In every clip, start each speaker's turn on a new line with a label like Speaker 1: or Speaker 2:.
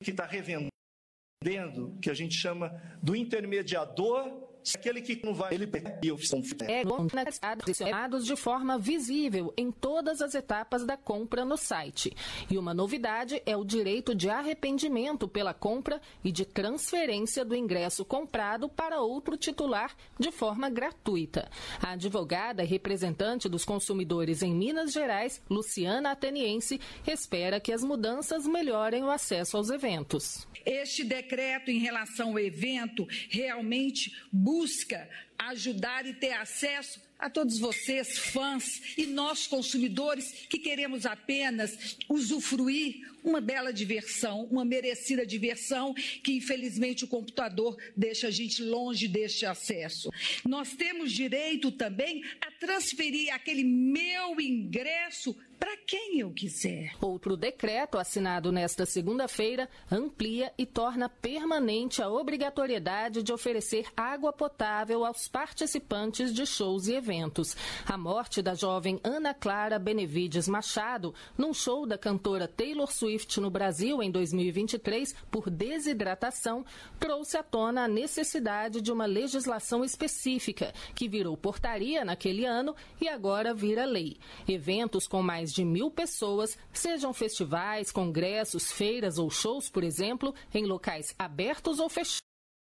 Speaker 1: que está revendendo, que a gente chama do intermediador, aquele que não vai, ele
Speaker 2: posicionados de forma visível em todas as etapas da compra no site. E uma novidade é o direito de arrependimento pela compra e de transferência do ingresso comprado para outro titular de forma gratuita. A advogada e representante dos consumidores em Minas Gerais, Luciana Ateniense, espera que as mudanças melhorem o acesso aos eventos.
Speaker 3: Este decreto em relação ao evento realmente busca ajudar e ter acesso a todos vocês, fãs, e nós, consumidores, que queremos apenas usufruir uma bela diversão, uma merecida diversão, que infelizmente o computador deixa a gente longe deste acesso. Nós temos direito também a transferir aquele meu ingresso para quem eu quiser.
Speaker 2: Outro decreto, assinado nesta segunda-feira, amplia e torna permanente a obrigatoriedade de oferecer água potável aos participantes de shows e eventos. A morte da jovem Ana Clara Benevides Machado, num show da cantora Taylor Swift no Brasil em 2023, por desidratação, trouxe à tona a necessidade de uma legislação específica, que virou portaria naquele ano e agora vira lei. Eventos com mais de 1.000 pessoas, sejam festivais, congressos, feiras ou shows, por exemplo, em locais abertos ou fechados,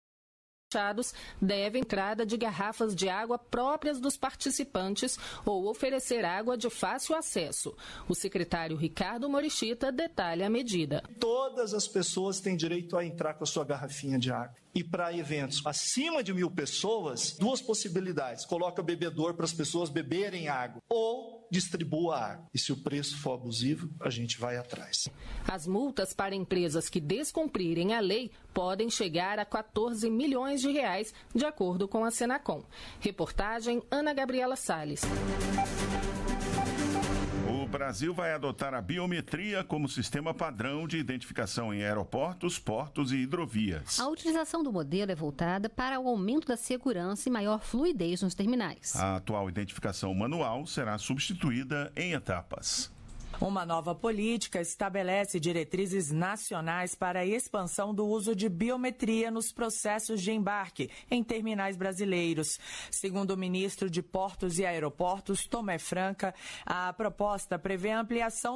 Speaker 2: deve entrada de garrafas de água próprias dos participantes ou oferecer água de fácil acesso. O secretário Ricardo Morichita detalha a medida.
Speaker 1: Todas as pessoas têm direito a entrar com a sua garrafinha de água. E para eventos acima de 1.000 pessoas, duas possibilidades. Coloca bebedor para as pessoas beberem água ou distribua água. E se o preço for abusivo, a gente vai atrás.
Speaker 2: As multas para empresas que descumprirem a lei podem chegar a 14 milhões de reais, de acordo com a Senacom. Reportagem Ana Gabriela Salles.
Speaker 4: O Brasil vai adotar a biometria como sistema padrão de identificação em aeroportos, portos e hidrovias.
Speaker 5: A utilização do modelo é voltada para o aumento da segurança e maior fluidez nos terminais.
Speaker 4: A atual identificação manual será substituída em etapas.
Speaker 6: Uma nova política estabelece diretrizes nacionais para a expansão do uso de biometria nos processos de embarque em terminais brasileiros. Segundo o ministro de Portos e Aeroportos, Tomé Franca, a proposta prevê a ampliação